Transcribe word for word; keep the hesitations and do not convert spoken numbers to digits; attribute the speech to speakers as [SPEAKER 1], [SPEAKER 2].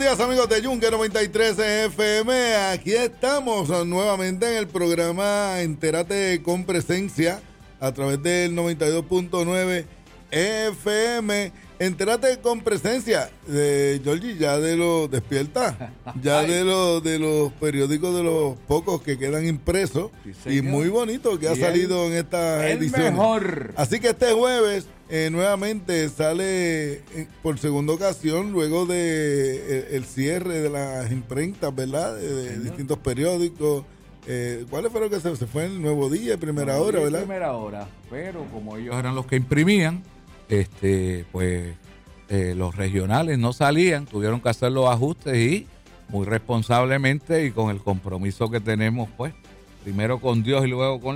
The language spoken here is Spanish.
[SPEAKER 1] días, amigos de Yunque noventa y tres F M. Aquí estamos nuevamente en el programa Entérate con Presencia a través del noventa y dos punto nueve F M. Entérate con Presencia de Georgie, ya de los despierta, ya de los de los periódicos, de los pocos que quedan impresos, sí, y muy bonito que y ha salido el, en esta edición. Mejor. Así que este jueves eh, nuevamente sale eh, por segunda ocasión luego de el, el cierre de las imprentas, ¿verdad? De, de distintos periódicos. Eh, ¿Cuáles fueron que se, se fue el Nuevo Día, Primera Nuevo Hora, Día, verdad?
[SPEAKER 2] Primera Hora, pero como ellos eran los que imprimían, este pues eh, los regionales no salían, tuvieron que hacer los ajustes y muy responsablemente y con el compromiso que tenemos, pues primero con Dios y luego con